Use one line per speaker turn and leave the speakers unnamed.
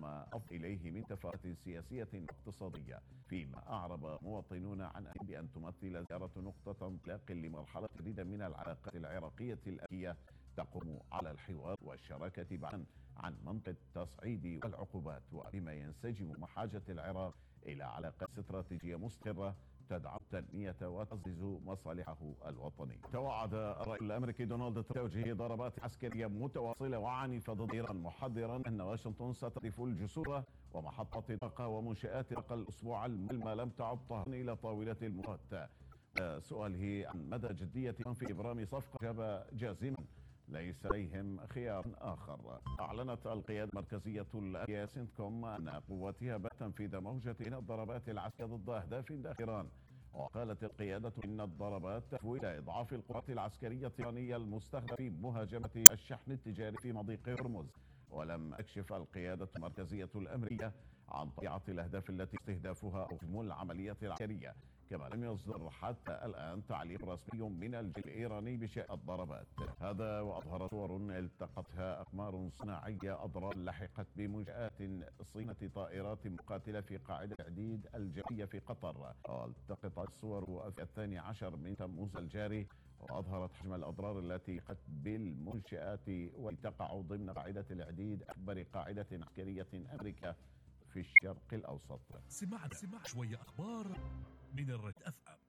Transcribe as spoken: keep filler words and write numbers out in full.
وما أضف إليه من تفاهات سياسية واقتصادية، فيما أعرب مواطنون عن بأن تمثل زيارة نقطة انطلاق لمرحلة جديدة من العلاقات العراقية الآتية تقوم على الحوار والشراكة بعيدا عن منطق التصعيد والعقوبات، وبما ينسجم مع حاجة العراق إلى علاقات استراتيجية مستقرة تدعم التنمية وتعزز مصالحه الوطنية. توعد الرئيس الأمريكي دونالد ترامب بتوجيه ضربات عسكرية متواصلة وعنيفة ضد إيران، محذرا أن واشنطن ستهدف الجسور ومحطات الطاقة ومنشآت الطاقة الأسبوع ما لم تعد طهران إلى طاولة المفاوضات. سؤاله عن مدى جدية في إبرام صفقة جاب جازما ليس لديهم خيار آخر. أعلنت القيادة المركزية الأمريكية سنتكوم أن قواتها بدأت تنفيذ موجة من الضربات العسكرية ضد أهداف داخل إيران، وقالت القيادة إن الضربات تهوي إلى إضعاف القوات العسكرية الإيرانية المستهدفة في مهاجمة الشحن التجاري في مضيق هرمز. ولم تكشف القيادة المركزية الأمريكية عن طبيعة الأهداف التي استهدافها أو حجم العملية العسكرية، كما لم يصدر حتى الآن تعليق رسمي من الجيش الإيراني بشأن الضربات. هذا وأظهر صور التقطها أقمار صناعية أضرار لحقت بمنشآت صينة طائرات مقاتلة في قاعدة التعديد الجوية في قطر. والتقطت الصور في الثاني عشر من تموز الجاري، وأظهرت حجم الأضرار التي قد بالمنشآت وتقع ضمن قاعدة الإعداد أكبر قاعدة عسكرية أمريكا في الشرق الأوسط.
سمعنا سمع شوية أخبار من الريد أف أم.